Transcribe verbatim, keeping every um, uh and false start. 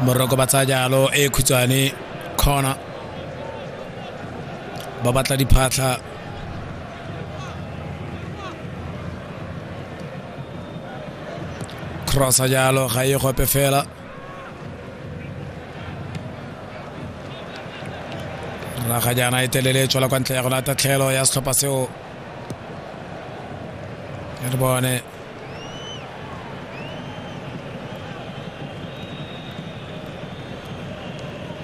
Morocco ba tsa jalo e khutshwane corner ba batla diphatla cross jalo ga e gope fela raga jana e telele tswela kwa ntle ya gona tatlhelo ya setlhopha seo re bone